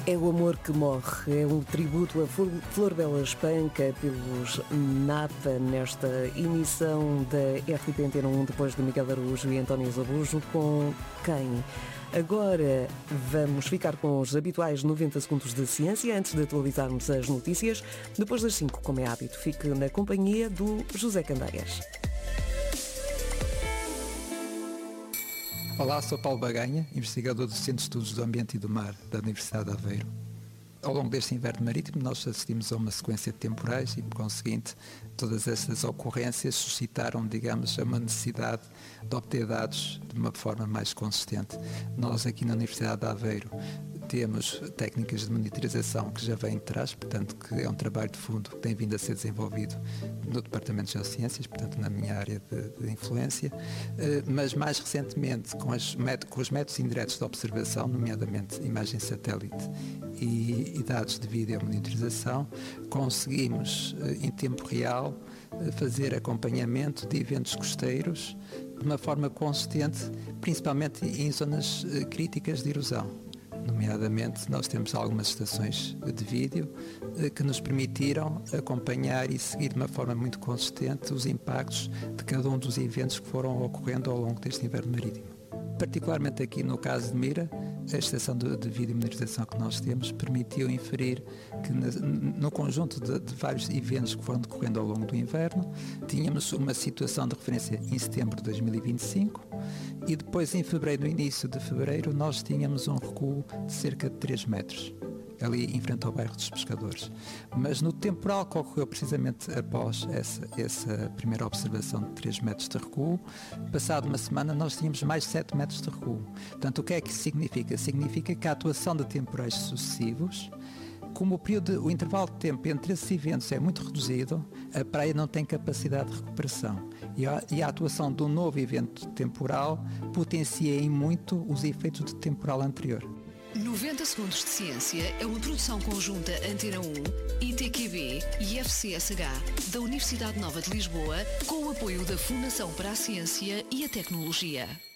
É o amor que morre, é um tributo a Flor Bela Espanca pelos Nada nesta emissão da RTP Antena 1 depois de Miguel Araújo e António Zambujo com Quem? Agora vamos ficar com os habituais 90 segundos de ciência antes de atualizarmos as notícias. Depois das 5, como é hábito, fique na companhia do José Candeias. Olá, sou Paulo Baganha, investigador do Centro de Estudos do Ambiente e do Mar da Universidade de Aveiro. Ao longo deste inverno marítimo, nós assistimos a uma sequência de temporais e, por conseguinte, todas estas ocorrências suscitaram, digamos, uma necessidade de obter dados de uma forma mais consistente. Nós, aqui na Universidade de Aveiro, temos técnicas de monitorização que já vêm de trás, portanto, que é um trabalho de fundo que tem vindo a ser desenvolvido no Departamento de Geociências, portanto, na minha área de influência, mas mais recentemente, com os métodos indiretos de observação, nomeadamente imagem satélite e dados de videomonitorização, conseguimos, em tempo real, fazer acompanhamento de eventos costeiros de uma forma consistente, principalmente em zonas críticas de erosão. Nomeadamente, nós temos algumas estações de vídeo que nos permitiram acompanhar e seguir de uma forma muito consistente os impactos de cada um dos eventos que foram ocorrendo ao longo deste inverno marítimo. Particularmente aqui no caso de Mira, a estação de videomonitorização que nós temos permitiu inferir que no conjunto de vários eventos que foram decorrendo ao longo do inverno, tínhamos uma situação de referência em setembro de 2025 e depois em fevereiro, no início de fevereiro, nós tínhamos um recuo de cerca de 3 metros, ali em frente ao bairro dos Pescadores. Mas no temporal que ocorreu precisamente após essa primeira observação de 3 metros de recuo, passado uma semana nós tínhamos mais 7 metros de recuo. Portanto, o que é que isso significa? Significa que a atuação de temporais sucessivos, como o intervalo de tempo entre esses eventos é muito reduzido, a praia não tem capacidade de recuperação. E a atuação de um novo evento temporal potencia em muito os efeitos do temporal anterior. 90 Segundos de Ciência é uma produção conjunta Antena 1, ITQB e FCSH da Universidade Nova de Lisboa, com o apoio da Fundação para a Ciência e a Tecnologia.